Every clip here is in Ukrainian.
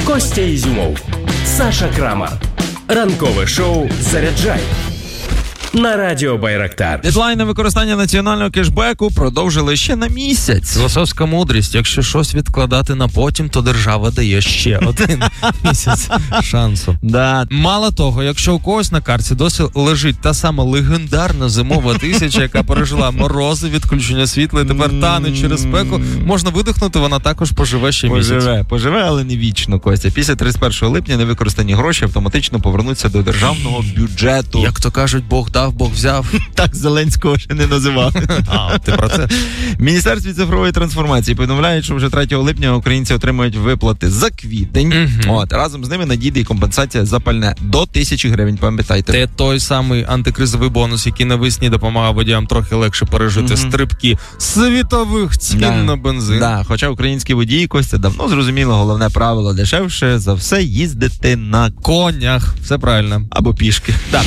Костя Ізюмов, Саша Крамар. Ранкове шоу «Заряджай» на Радіо Байрактар. Дедлайн на використання національного кешбеку продовжили ще на місяць. Філософська мудрість. Якщо щось відкладати на потім, то держава дає ще один місяць шансу. Да. Мало того, якщо у когось на карті досі лежить та сама легендарна зимова 1000, яка пережила морози, відключення світла і тепер тане через спеку, можна видихнути, вона також поживе ще місяць. Поживе, але не вічно, Костя. Після 31 липня невикористані гроші автоматично повернуться до державного бюджету. Як то кажуть, Бог дав, Бог взяв. Так Зеленського ще не називав. Ти про це? В Міністерстві цифрової трансформації повідомляють, що вже 3 липня українці отримують виплати за квітень. Разом з ними надійде і компенсація за пальне до 1000 гривень, пам'ятайте. Це той самий антикризовий бонус, який навесні допомагав водіям трохи легше пережити стрибки світових цін на бензин. Да. Хоча українські водії, Костя, давно зрозуміло головне правило: дешевше за все їздити на конях. Все правильно. Або пішки. Так,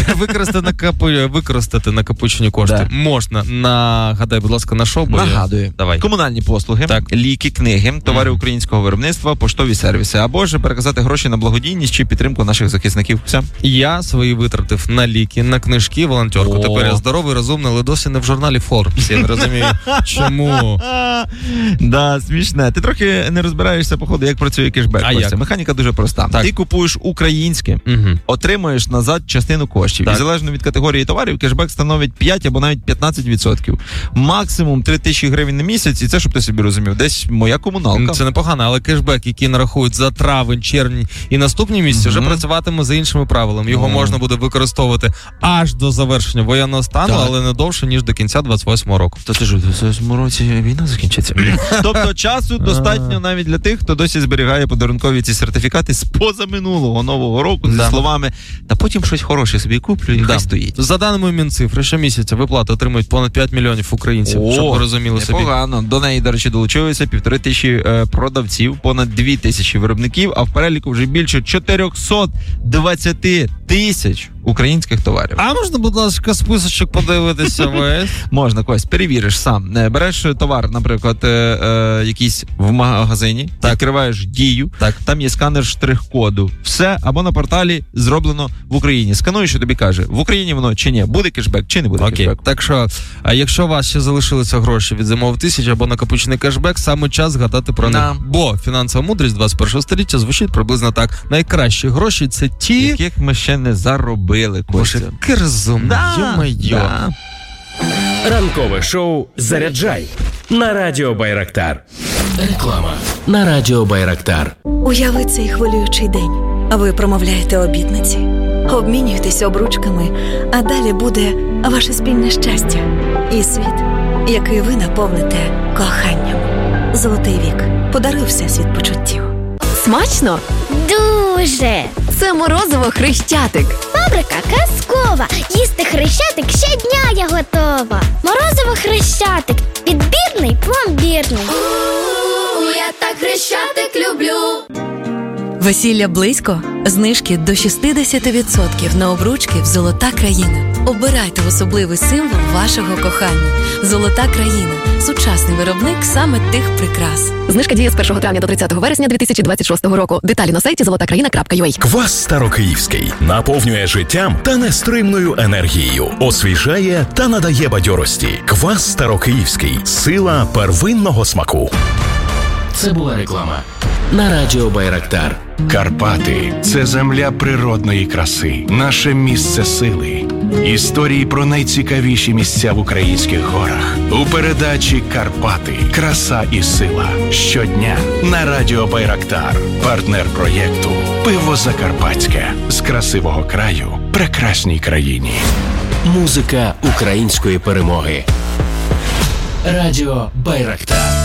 використати накопичені кошти можна. Нагадай, будь ласка, на що? Нагадую. Давай. Комунальні послуги, ліки, книги, товари українського виробництва, поштові сервіси. Або ж переказати гроші на благодійність чи підтримку наших захисників. Все. Я свої витратив на ліки, на книжки, волонтерку. Тепер я здоровий, розумний, але досі не в журналі Forbes. Я не розумію, чому. Да, смішне. Ти трохи не розбираєшся, походу, як працює кешбек. Як? Механіка дуже проста. Так. Ти купуєш українське, отримуєш назад частину коштів. Так. І залежно від категорії товарів, кешбек становить 5 або навіть 15%. Максимум 3000 гривень на місяць, і це, щоб ти собі розумів, десь моя комуналка. Це непогано, але кешбек, який нарахують за травень, червень і наступні місяці, вже працюватиме за іншими правилами. Його можна буде використовувати аж до завершення воєнного стану, але не довше, ніж до кінця 28-го року. То ти ж у 28-му році війна закінчиться. Тобто часу достатньо навіть для тих, хто досі зберігає подарункові ці сертифікати з позаминулого нового року зі словами: та потім щось хороше собі куплю і хай стоїть. За даними Мінцифри, щомісяця виплати отримують понад 5 мільйонів українців, щоб ви розуміли собі. Непогано. До неї, до речі, долучилися 1500 продавців, понад 2000 виробників, а в переліку вже більше 420 тисяч українських товарів. А можна, будь ласка, списочок подивитися весь? Можна, Кость, перевіриш сам. Береш товар, наприклад, якийсь в магазині, відкриваєш Дію, там є сканер штрих-коду. Все, або на порталі зроблено в Україні. Скануєш і тобі каже, в Україні воно чи ні, буде кешбек, чи не буде кешбек. Так що, якщо у вас ще залишилися гроші від зимових 1000 або накопичений кешбек, саме час згадати про них. Бо фінансова мудрість 21 століття звучить приблизно так. Найкращі гроші – це ті, яких ми ще не заробили, Костя. Боже, який розумний, йо-майо. Ранкове шоу «Заряджай» на Радіо Байрактар. Реклама на Радіо Байрактар. Уяви цей хвилюючий день. Ви промовляєте обітниці, обмінюєтеся обручками, а далі буде ваше спільне щастя і світ, який ви наповните коханням. Золотий вік. Подаруй всесвіт почуттів. Смачно? Дуже! Це морозиво Хрещатик. Фабрика казкова. Їсти Хрещатик щодня я готова. Морозиво Хрещатик. Відбірний, пломбірний. Я так Хрещатик люблю. Весілля близько? Знижки до 60% на обручки в «Золота країна». Обирайте особливий символ вашого кохання. «Золота країна» – сучасний виробник саме тих прикрас. Знижка діє з 1 травня до 30 вересня 2026 року. Деталі на сайті zolotakraina.ua. Квас Старокиївський наповнює життям та нестримною енергією, освіжає та надає бадьорості. Квас Старокиївський – сила первинного смаку. Це була реклама на Радіо Байрактар. Карпати – це земля природної краси, наше місце сили. Історії про найцікавіші місця в українських горах. У передачі «Карпати. Краса і сила». Щодня на Радіо Байрактар. Партнер проєкту «Пиво Закарпатське». З красивого краю прекрасній країні. Музика української перемоги. Радіо Байрактар.